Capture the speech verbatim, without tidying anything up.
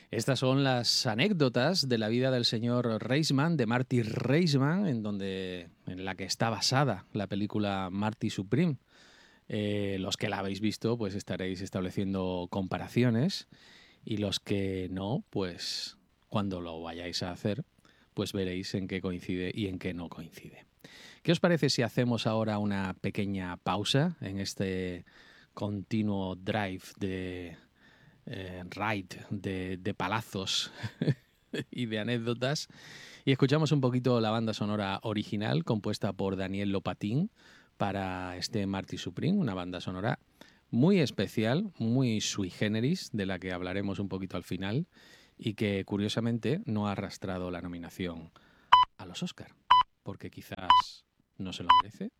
Estas son las anécdotas de la vida del señor Reisman, de Marty Reisman, en, donde, en la que está basada la película Marty Supreme. Eh, los que la habéis visto, pues estaréis estableciendo comparaciones, y los que no, pues cuando lo vayáis a hacer, pues veréis en qué coincide y en qué no coincide. ¿Qué os parece si hacemos ahora una pequeña pausa en este continuo drive de eh, ride, de, de palazos y de anécdotas, y escuchamos un poquito la banda sonora original compuesta por Daniel Lopatin para este Marty Supreme, una banda sonora muy especial, muy sui generis, de la que hablaremos un poquito al final, y que curiosamente no ha arrastrado la nominación a los Oscar, porque quizás no se lo merece.